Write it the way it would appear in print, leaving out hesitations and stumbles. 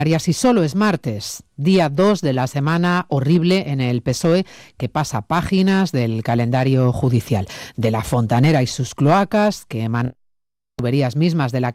Y solo es martes, día 2 de la semana horrible en el PSOE, que pasa páginas del calendario judicial, de la fontanera y sus cloacas que emanan tuberías mismas de la